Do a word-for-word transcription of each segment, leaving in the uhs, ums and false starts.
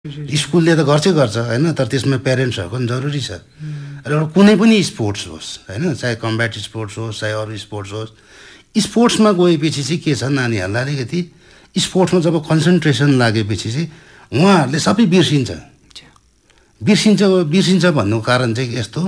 स्कुलले त गर्छै गर्छ हैन, तर त्यसमा प्यारेन्ट्सहरूको पनि जरुरी छ। र कुनै पनि स्पोर्ट्स होस् हैन, चाहे कम्ब्याट स्पोर्ट्स होस् चाहे अरू स्पोर्ट्स होस्, स्पोर्ट्समा गएपछि चाहिँ के छ नानीहरूलाई अलिकति स्पोर्ट्समा जब कन्सन्ट्रेसन लागेपछि चाहिँ उहाँहरूले सबै बिर्सिन्छ बिर्सिन्छ बिर्सिन्छ भन्नुको कारण चाहिँ यस्तो,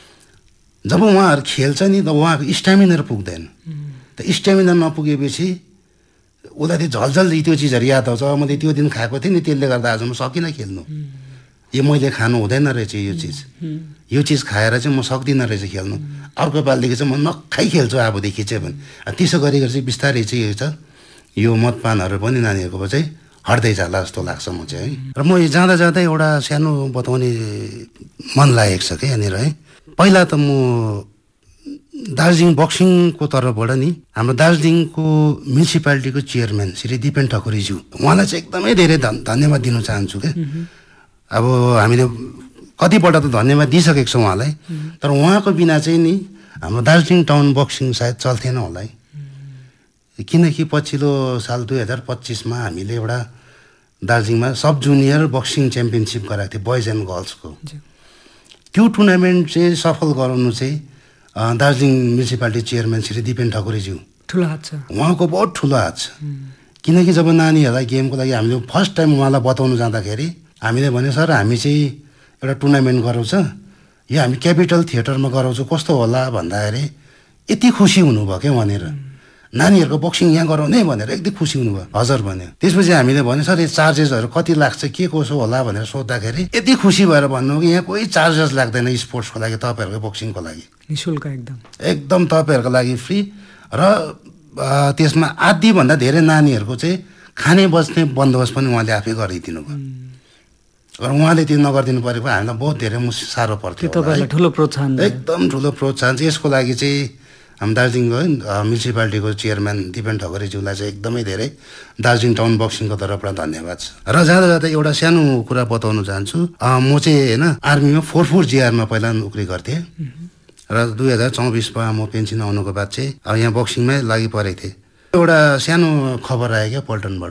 जब उहाँहरू खेल्छ नि त उहाँको स्ट्यामिना पुग्दैन। त स्ट्यामिना नपुगेपछि उसलाई त्यो झलझल त्यो चिजहरू याद आउँछ, मैले त्यो दिन खाएको थिएँ नि त्यसले गर्दा आज म सकिनँ खेल्नु, यो मैले खानु हुँदैन रहेछ, यो चिज यो चिज खाएर चाहिँ म सक्दिनँ रहेछ खेल्नु, अर्को पालिदेखि चाहिँ म नखाइ खेल्छु अबदेखि चाहिँ भने त्यसो गरी गरी चाहिँ बिस्तारै चाहिँ यो छ यो मतपानहरू पनि नानीहरूको चाहिँ हट्दै जाला जस्तो लाग्छ म चाहिँ है। र म यो जाँदा जाँदै एउटा सानो बताउने मन लागेको छ क्या यहाँनिर है। पहिला त म दार्जिलिङ बक्सिङको तर्फबाट नि हाम्रो दार्जिलिङको म्युनिसिपालिटीको चेयरम्यान श्री दिपेन ठकुरीज्यू, उहाँलाई चाहिँ एकदमै धेरै धन्यवाद दिन चाहन्छु क्या। अब हामीले कतिपल्ट त धन्यवाद दिइसकेको छौँ उहाँलाई, तर उहाँको बिना चाहिँ नि हाम्रो दार्जिलिङ टाउन बक्सिङ सायद चल्थेन होला है। किनकि पछिल्लो साल दुई हजार पच्चिसमा हामीले एउटा दार्जिलिङमा सब जुनियर बक्सिङ च्याम्पियनसिप गराएको थियो बोइज एन्ड गर्ल्सको। त्यो टुर्नामेन्ट चाहिँ सफल गराउनु चाहिँ दार्जिलिङ म्युनिसिपालिटी चेयरम्यान श्री दिपेन ठकुरीज्यू ठुलो हात छ, उहाँको बहुत ठुलो हात छ। किनकि जब नानीहरूलाई गेमको लागि हामीले फर्स्ट टाइम उहाँलाई बताउनु जाँदाखेरि हामीले भने सर हामी चाहिँ एउटा टुर्नामेन्ट गराउँछ, यो हामी क्यापिटल थिएटरमा गराउँछौँ कस्तो होला भन्दाखेरि यति खुसी हुनुभयो क्या वहाँनिर, नानीहरूको बक्सिङ यहाँ गराउने भनेर एकदम खुसी हुनुभयो। हजुर भन्यो। त्यसपछि हामीले भने सर यो चार्जेसहरू कति लाग्छ के कसो होला भनेर सोद्धाखेरि यति खुसी भएर भन्नु कि यहाँ कोही चार्जेस लाग्दैन स्पोर्ट्सको लागि, तपाईँहरूको बक्सिङको लागि निःशुल्क एकदम एकदम तपाईँहरूको लागि फ्री। र त्यसमा आधीभन्दा धेरै नानीहरूको चाहिँ खाने बस्ने बन्दोबस्त पनि उहाँले आफै गरिदिनु भयो। र उहाँले त्यो नगरिदिनु परेको हामीलाई बहुत धेरै साह्रो पर्थ्यो, तपाईँलाई ठुलो प्रोत्साहन, एकदम ठुलो प्रोत्साहन चाहिँ। यसको लागि चाहिँ हाम्रो दार्जिलिङको म्युनिसिपालिटीको चेयरम्यान दिपेन ठकुरीज्यूलाई चाहिँ एकदमै धेरै दार्जिलिङ टाउन बक्सिङको तर्फबाट धन्यवाद छ। र जाँदा जाँदा एउटा सानो कुरा बताउन चाहन्छु, म चाहिँ होइन आर्मीमा फोर फोर जिआरमा पहिला नोकरी गर्थेँ र दुई हजार चौबिसमा म पेन्सन आउनुको बाद चाहिँ अब यहाँ बक्सिङमै लागि परेको थिएँ। एउटा सानो खबर आयो क्या पल्टनबाट,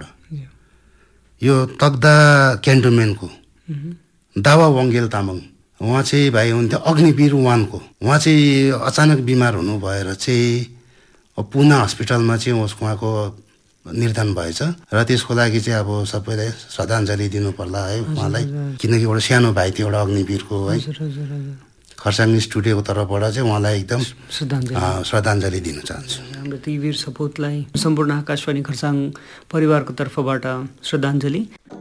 यो तकदा क्यान्टोनमेन्टको दावा वङ्गेल तामाङ, उहाँ चाहिँ भाइ हुन्थ्यो अग्निवीर वानको, उहाँ चाहिँ अचानक बिमार हुनु भएर चाहिँ पुना हस्पिटलमा चाहिँ उहाँको निर्धन भएछ। र त्यसको लागि चाहिँ अब सबैले श्रद्धाञ्जली दिनु पर्ला है उहाँलाई, किनकि एउटा सानो भाइ थियो एउटा अग्निवीरको है। खरसाङ स्टुडियोको तर्फबाट चाहिँ उहाँलाई एकदम श्रद्धाञ्जली दिन चाहन्छु। हाम्रो ती वीर सपुतलाई सम्पूर्ण आकाशवाणी खरसाङ परिवारको तर्फबाट श्रद्धाञ्जली।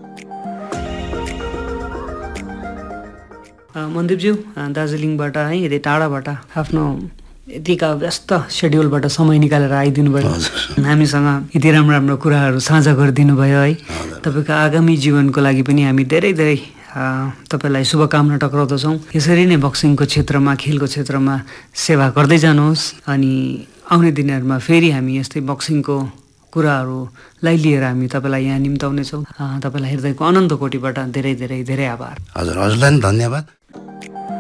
मनदीपज्यू दार्जिलिङबाट है यति टाढाबाट आफ्नो यतिका व्यस्त सेड्युलबाट समय निकालेर आइदिनु भयो, हामीसँग यति राम्रो राम्रो कुराहरू साझा गरिदिनु भयो है। तपाईँको आगामी जीवनको लागि पनि हामी धेरै धेरै तपाईँलाई शुभकामना टक्राउँदछौँ। यसरी नै बक्सिङको क्षेत्रमा खेलको क्षेत्रमा सेवा गर्दै जानुहोस्, अनि आउने दिनहरूमा फेरि हामी यस्तै बक्सिङको कुराहरूलाई लिएर हामी तपाईँलाई यहाँ निम्ताउनेछौँ। तपाईँलाई हृदयको अनन्त कोटिबाट धेरै धेरै धेरै आभार। हजुर, हजुरलाई धन्यवाद।